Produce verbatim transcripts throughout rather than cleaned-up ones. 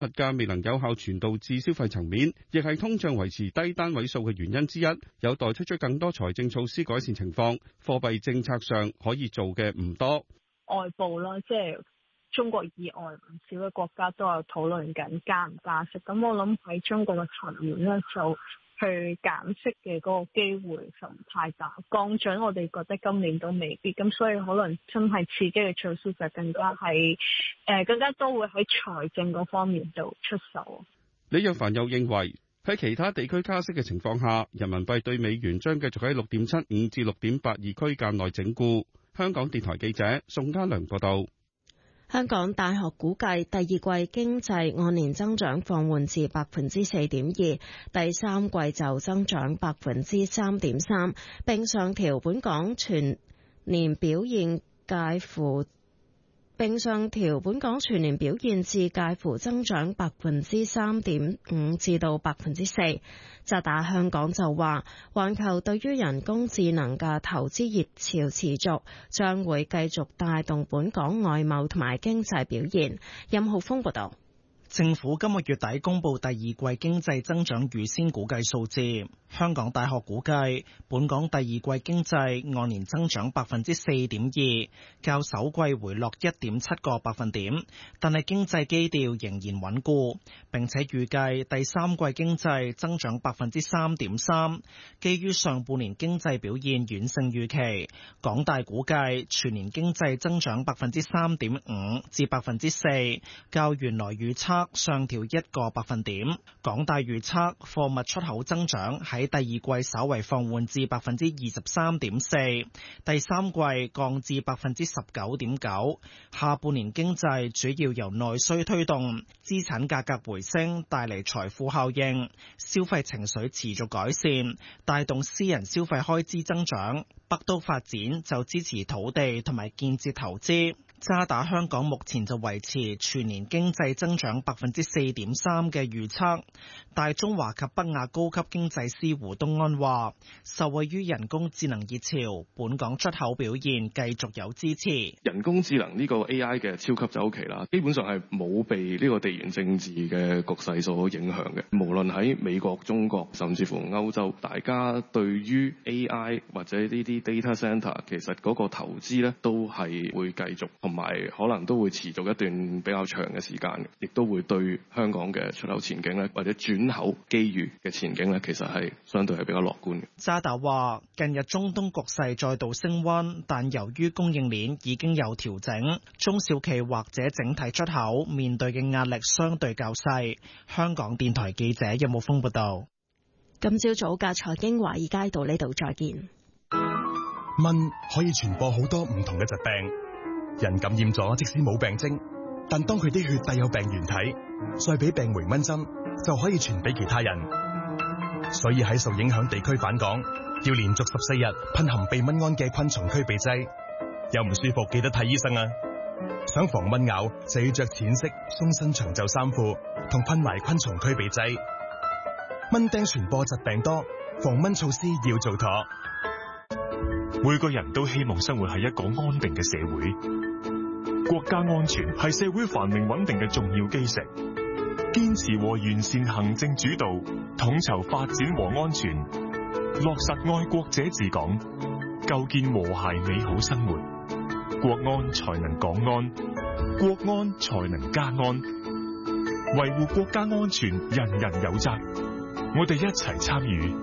物價未能有效傳導至消費層面，亦係通脹維持低單位數嘅原因之一，有待推出更多財政措施改善情況。貨幣政策上可以做嘅唔多。 外部啦，即係中國以外唔少嘅國家都有討論緊加唔加息，咁我諗喺中國嘅層面咧，就去減息嘅嗰個機會就唔太大。降準我哋覺得今年都未必，咁所以可能真係刺激嘅措施就更加係誒、呃、更加多會喺財政嗰方面度出手。 李若凡又認為喺其他地區加息嘅情況下，人民幣對美元將繼續喺六點七五至六點八二區間內整固。香港電台記者宋家良報道。 香港大學估計第二季經濟按年增長放緩至百分之四點二，第三季就增長百分之三點三，並上調本港全年表現介乎並上調本港全年表現至介乎增長百分之三點五至到百分之四。渣打香港就話，環球對於人工智能嘅投資熱潮持續，將會繼續帶動本港外貿同埋經濟表現。任浩峰報道。 政府今個月底公布第二季經濟增長預先估計數字，香港大學估計本港第二季經濟按年增長百分之四點二，較首季回落一點七個百分點，但係經濟基調仍然穩固，並且預計第三季經濟增長百分之三點三。基於上半年經濟表現遠勝預期，港大估計全年經濟增長百分之三點五至百分之四，較原來預測上調一個百分點。港大預測貨物出口增長喺第二季稍為放緩至百分之二十三點四，第三季降至百分之十九點九。下半年經濟主要由內需推動，資產價格回升帶嚟財富效應，消費情緒持續改善，帶動私人消費開支增長。北都發展就支持土地同埋建設投資。渣打香港目前就維持全年經濟增長百分之四點三嘅預測。大中華及北亞高級經濟師胡東安話，受惠於人工智能熱潮，本港出口表現繼續有支持。 人工智能呢個 A I 嘅超級周期啦，基本上係冇被呢個地緣政治嘅局勢所影響嘅。無論喺美國、中國，甚至乎歐洲，大家對於 A I 或者呢啲 data center 其實嗰個投資咧都係會繼續，同埋可能都會持續一段比較長嘅時間，亦都會對香港嘅出口前景咧，或者轉口機遇嘅前景咧，其實係相對係比較樂觀嘅。 渣打話：近日中東局勢再度升溫，但由於供應鏈已經有調整，中小企或者整體出口面對嘅壓力相對較細。香港電台記者任武峰報道。 今朝早嘅財經華爾街到呢度再見。 蚊可以傳播好多唔同嘅疾病，人感染咗即使冇病徵，但當佢啲血帶有病原體，再俾病媒蚊針就可以傳俾其他人。所以喺受影響地區返港，要連續十四日噴含避蚊胺嘅昆蟲驅鼻劑。有唔舒服記得睇醫生啊！想防蚊咬就要着淺色鬆身長袖衫褲，同噴埋昆蟲驅鼻劑。蚊叮傳播疾病多，防蚊措施要做妥。 每個人都希望生活喺一個安定嘅社會，國家安全係社會繁榮穩定嘅重要基石。堅持和完善行政主導，統籌發展和安全，落實愛國者治港，構建和諧美好生活，國安才能港安，國安才能家安。維護國家安全，人人有責，我哋一齊參與。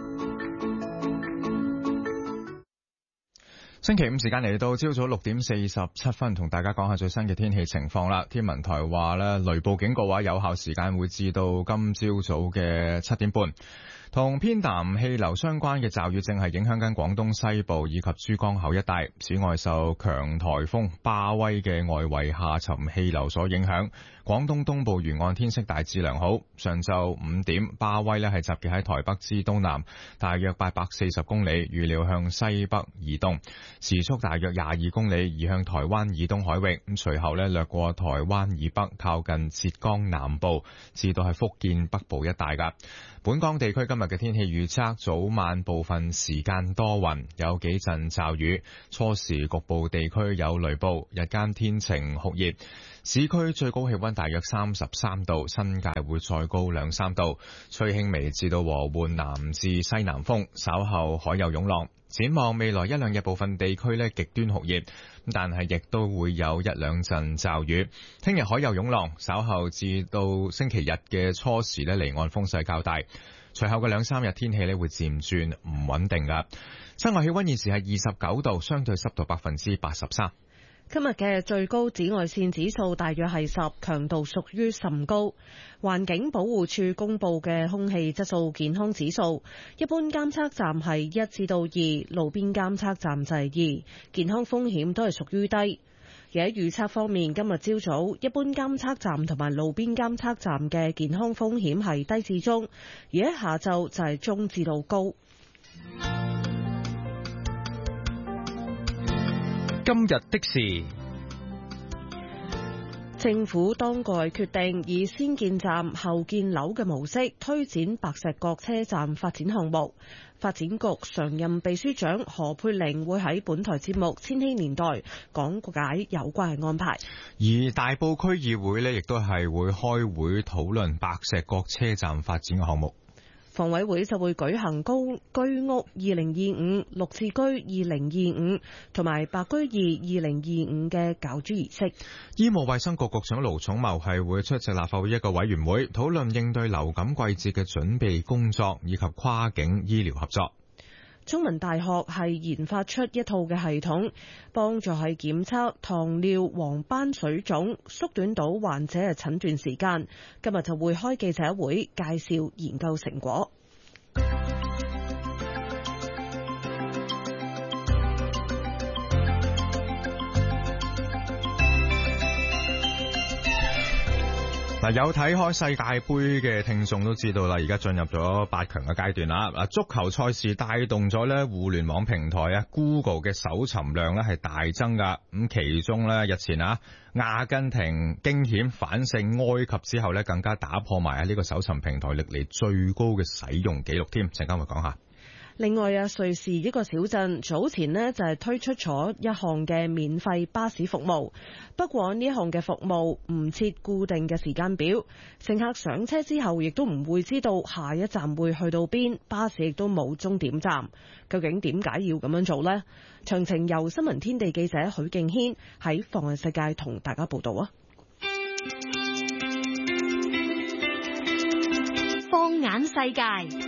星期五時間嚟到朝早六點四十七分，同大家講下最新嘅天氣情況啦。天文台話咧，雷暴警告話有效時間會至到今朝早嘅七點半。同偏南氣流相關嘅驟雨正係影響緊廣東西部以及珠江口一帶。此外，受強颱風巴威嘅外圍下沉氣流所影響，廣東東部沿岸天色大致良好。上晝五點，巴威呢係集結喺台北之東南，大約八百四十公里，預料向西北移動，時速大約廿二公里，移向台灣以東海域。咁隨後呢掠過台灣以北，靠近浙江南部，至到係福建北部一帶噶。本港地區今日嘅天氣預測，早晚部分時間多雲，有幾陣驟雨，初時局部地區有雷暴，日間天晴酷熱，市區最高氣溫大約三十三度，新界會再高兩三度，吹輕微至到和緩南至西南風，稍後海有湧浪。展望未來一兩日部分地區呢極端酷熱，但係亦都會有一兩陣驟雨。聽日海有湧浪，稍後至到星期日嘅初時呢離岸風勢較大。隨後嘅兩三日天氣呢會漸轉唔穩定噶。室外氣溫現時係二十九度，相對濕度百分之八十三。 今日嘅最高紫外線指數大約係十，強度屬於甚高。環境保護署公布嘅空氣質素健康指數，一般監測站係一至到二，路邊監測站就係二，健康風險都係屬於低。而喺預測方面，今日朝早一般監測站同埋路邊監測站嘅健康風險係低至中，而喺下晝就係中至到高。 今日的事， 政府當局決定以先建站後建樓嘅模式推展白石角車站發展項目。發展局常任秘書長何佩玲會喺本台節目《千禧年代》講解有關嘅安排。 而大埔區議會呢，亦都係會開會討論白石角車站發展嘅項目。 房委會就會舉行公居屋二零二五、綠置居二零二五同埋白居二二零二五嘅攪珠儀式。 醫務衛生局局長盧寵茂係會出席立法會一個委員會，討論應對流感季節嘅準備工作以及跨境醫療合作。 中文大學係研發出一套嘅系統，幫助係檢測糖尿黃斑水腫，縮短到患者嘅診斷時間。今日就會開記者會介紹研究成果。 嗱，有睇開世界盃嘅聽眾都知道啦，而家進入咗八強嘅階段啦。嗱，足球賽事帶動咗咧互聯網平台啊 Google 嘅搜尋量咧係大增噶。咁其中咧日前啊，阿根廷驚險反勝埃及之後咧，更加打破埋喺呢個搜尋平台歷嚟最高嘅使用記錄添。陣間會講下。 另外啊，瑞士一個小鎮早前呢就係推出咗一項嘅免費巴士服務，不過呢一項嘅服務唔設固定嘅時間表，乘客上車之後亦都唔會知道下一站會去到邊，巴士亦都冇終點站。究竟點解要咁樣做呢？詳情由新聞天地記者許敬軒喺放眼世界同大家報道啊！ 放眼世界。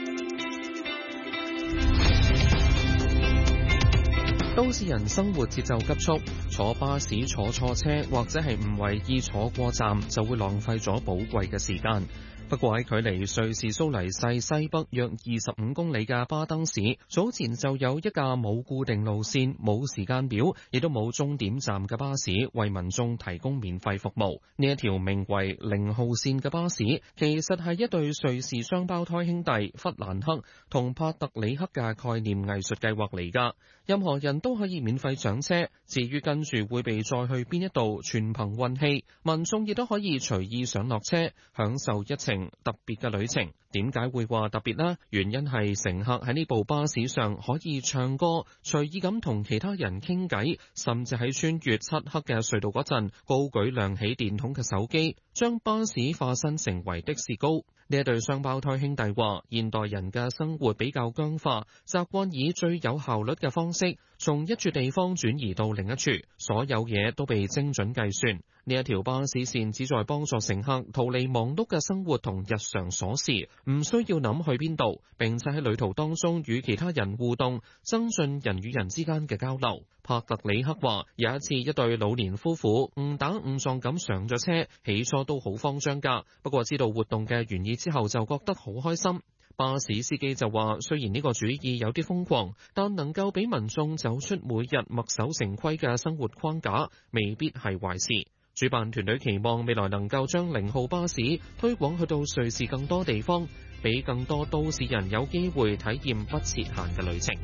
都市人生活節奏急促，坐巴士坐錯車或者係唔為意坐過站，就會浪費咗寶貴嘅時間。不過喺距離瑞士蘇黎世西北約二十五公里嘅巴登市，早前就有一架冇固定路線、冇時間表，亦都冇終點站嘅巴士，為民眾提供免費服務。呢一條名為零號線嘅巴士，其實係一對瑞士雙胞胎兄弟弗蘭克同帕特里克嘅概念藝術計劃嚟㗎。任何人都可以免費上車，至於跟住會被載去邊一度，全憑運氣。民眾亦都可以隨意上落車，享受一程特別嘅旅程。點解會話特別呢？原因係乘客喺呢部巴士上可以唱歌，隨意咁同其他人傾偈，甚至喺穿越漆黑嘅隧道嗰陣，高舉亮起電筒嘅手機，將巴士化身成為的士高。呢一對雙胞胎兄弟話，現代人嘅生活比較僵化，習慣以最有效率嘅方式，從一處地方轉移到另一處，所有嘢都被精準計算。呢一條巴士線旨在幫助乘客逃離忙碌嘅生活同日常瑣事，唔需要諗去邊度，並且喺旅途當中與其他人互動，增進人與人之間嘅交流。帕特里克話，有一次一對老年夫婦誤打誤撞咁上咗車，起初都好慌張㗎，不過知道活動嘅原意之後就覺得好開心。巴士司機就話，雖然呢個主意有啲瘋狂，但能夠俾民眾走出每日墨守成規嘅生活框架，未必係壞事。主辦團隊期望未來能夠將零號巴士推廣去到瑞士更多地方，俾更多都市人有機會體驗不設限嘅旅程。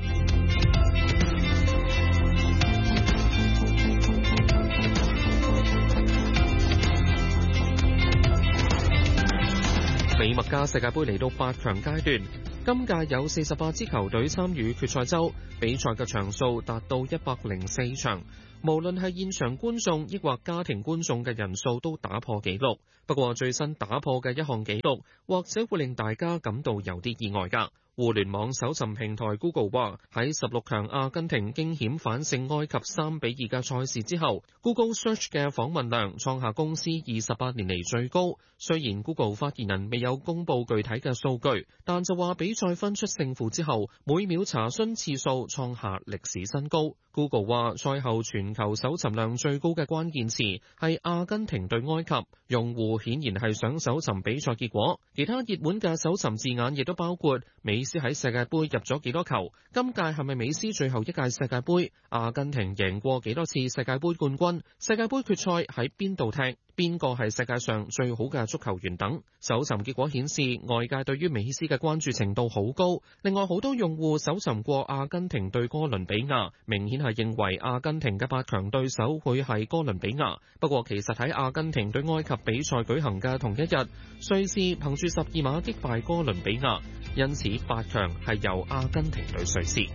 美墨加世界盃嚟到八強階段， 今屆有四十八支球隊參與決賽周，比賽嘅場數達到一百零四場，無論係現場觀眾抑或家庭觀眾嘅人數都打破紀錄。不過最新打破嘅一項紀錄，或者會令大家感到有啲意外㗎。互聯網搜尋平台 Google 話，喺十六強阿根廷驚險反勝埃及三比二嘅賽事之後， Google Search 嘅訪問量創下公司二十八年嚟最高。雖然 Google 發言人未有公布具體嘅數據，但就話比賽分出勝負之後，每秒查詢次數創下歷史新高。Google 話賽後全球搜尋量最高嘅關鍵詞係阿根廷對埃及，用戶顯然係想搜尋比賽結果。其他熱門嘅搜尋字眼亦都包括美斯喺世界盃入咗幾多球，今屆係咪美斯最後一屆世界盃，阿根廷贏過幾多次世界盃冠軍，世界盃決賽喺邊度踢，邊個係世界上最好嘅足球員等。搜尋結果顯示，外界對於美斯嘅關注程度好高。另外，好多用戶搜尋過阿根廷對哥倫比亞，明顯係認為阿根廷嘅八強對手會係哥倫比亞。不過其實喺阿根廷對埃及比賽舉行嘅同一日，瑞士憑住十二碼擊敗哥倫比亞，因此八強係由阿根廷對瑞士。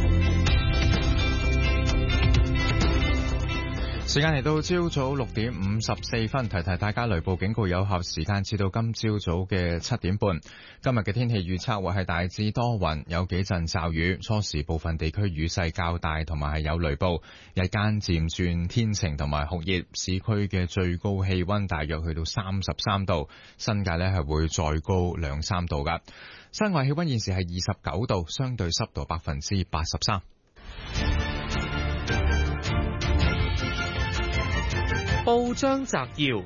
時間嚟到朝早六點五十四分，提提大家雷暴警告有效時間至到今朝早嘅七點半。今日嘅天氣預測會係大致多雲，有幾陣驟雨，初時部分地區雨勢較大，同埋係有雷暴。日間漸轉天晴同埋酷熱，市區嘅最高氣溫大約去到三十三度，新界呢係會再高兩三度噶。室外氣溫現時係二十九度，相對濕度百分之八十三。 報章摘要，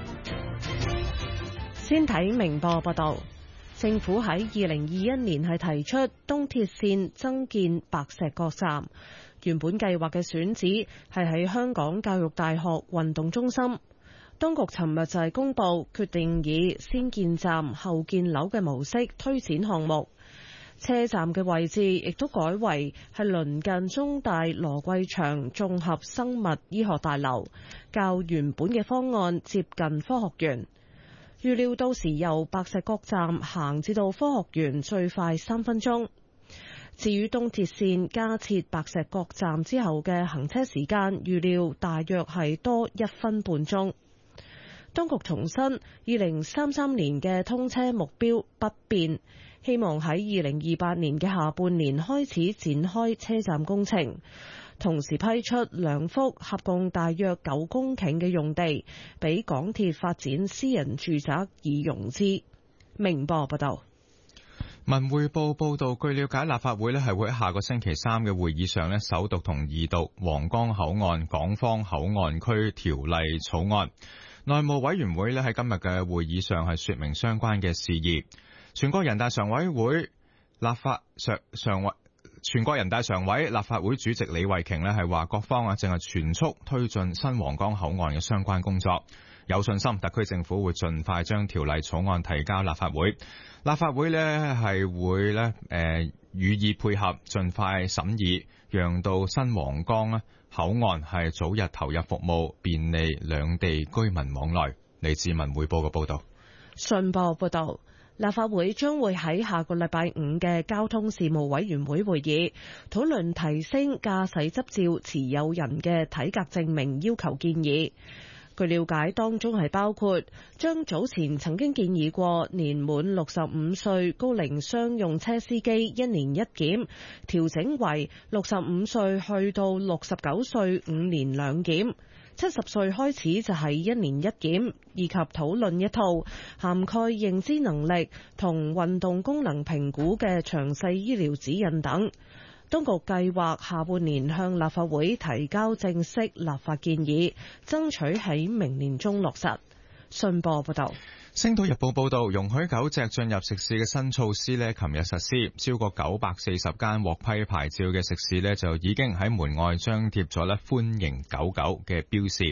先睇明報報道，政府喺二零二一年係提出東鐵綫增建白石角站，原本計劃嘅選址係喺香港教育大學運動中心。當局尋日就係公布決定以先建站後建樓嘅模式推展項目。車站嘅位置亦都改為係鄰近中大羅桂祥綜合生物醫學大樓，較原本嘅方案接近科學園。預料到時由白石角站行至到科學園最快三分鐘。至於東鐵綫加設白石角站之後嘅行車時間，預料大約係多一分半鐘。當局重申，二零三三年嘅通車目標不變。希望喺二零二八年嘅下半年開始展開車站工程，同時批出兩幅合共大約九公頃嘅用地，俾港鐵發展私人住宅以融資。明報報道。 文匯報報道，據了解，立法會咧係會喺下個星期三嘅會議上咧首讀同二讀皇崗口岸港方口岸區條例草案。內務委員會咧喺今日嘅會議上係說明相關嘅事宜。全國人大常委會立法常常委全國人大常委立法會主席李慧瓊咧係話，各方啊正係全速推進新皇崗口岸嘅相關工作，有信心特區政府會盡快將條例草案提交立法會。立法會咧係會咧誒予以配合，盡快審議，讓到新皇崗口岸係早日投入服務，便利兩地居民往來。嚟自文匯報嘅報道。 信報報道。立法會將會喺下個禮拜五嘅交通事務委員會會議討論提升駕駛執照持有人嘅體格證明要求建議。據了解，當中係包括將早前曾經建議過年滿六十五歲高齡商用車司機一年一檢，調整為六十五歲去到六十九歲五年兩檢。七十歲開始就係一年一檢，以及討論一套涵蓋認知能力同運動功能評估嘅詳細醫療指引等。當局計劃下半年向立法會提交正式立法建議，爭取喺明年中落實。信報報道。 星島日報報道，容許狗隻進入食肆嘅新措施呢，琴日實施，超過九百四十間獲批牌照嘅食肆呢，就已經喺門外張貼咗呢歡迎狗狗嘅標示。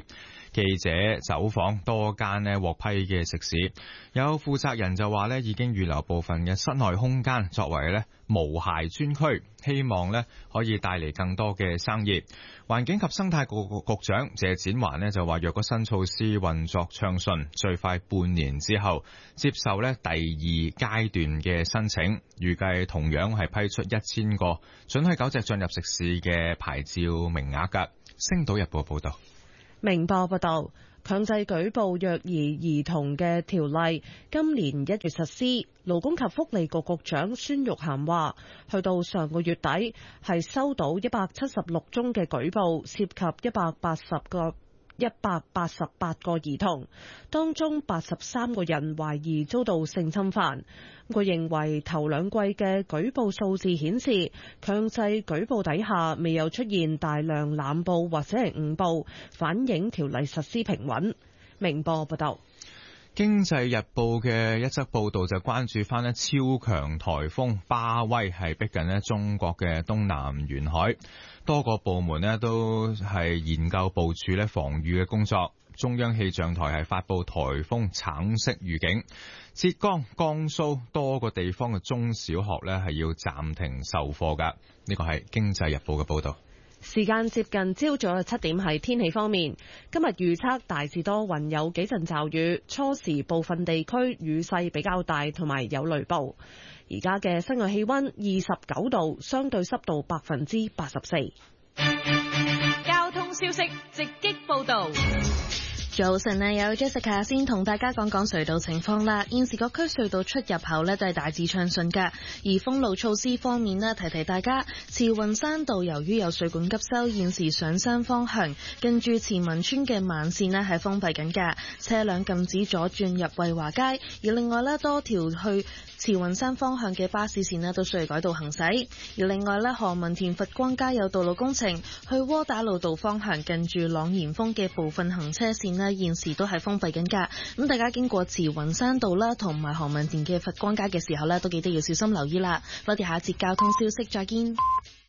記者走訪多間呢獲批嘅食肆，有負責人就話呢已經預留部分嘅室內空間作為呢無鞋專區，希望呢可以帶嚟更多嘅生意。環境及生態局局長謝展寰呢就話，若果新措施運作暢順，最快半年之後接受呢第二階段嘅申請，預計同樣係批出一千個准許狗隻進入食肆嘅牌照名額㗎。星島日報報道。 明報報道，強制舉報虐兒兒童嘅條例今年一月實施。勞工及福利局局長孫玉菡話，去到上個月底係收到一百七十六宗嘅舉報，涉及一百八十個一百八十八個兒童，當中八十三個人懷疑遭到性侵犯。佢認為頭兩季嘅舉報數字顯示，強制舉報底下未有出現大量濫報或者係誤報，反映條例實施平穩。明報報道。 經濟日報嘅一則報道就關注翻咧超強颱風巴威係逼近咧中國嘅東南沿海，多個部門咧都係研究部署咧防禦嘅工作。中央氣象台係發布颱風橙色預警，浙江、江蘇多個地方嘅中小學咧係要暫停授課噶。呢個係經濟日報嘅報道。 時間接近朝早嘅七點，係天氣方面，今日預測大致多雲，有幾陣驟雨，初時部分地區雨勢比較大，同埋有雷暴。而家嘅室外氣溫二十九度，相對濕度百分之八十四。 交通消息直擊報道。 早晨啊，有 Jessica 先同大家講講隧道情況啦。現時各區隧道出入口呢都係大致暢順㗎。而封路措施方面呢，提提大家，慈雲山道由於有水管急修，現時上山方向近住慈文村嘅慢線呢係封閉緊㗎，車輛禁止左轉入惠華街。而另外呢，多條去慈雲山方向嘅巴士線呢都需要改道行駛。而另外呢，何文田佛光街有道路工程，去窩打老道方向近住朗然峰嘅部分行車線呢現時都係封閉緊㗎。咁大家經過慈雲山道啦，同埋何文田嘅佛光街嘅時候呢，都記得要小心留意啦。我哋下一節交通消息再見。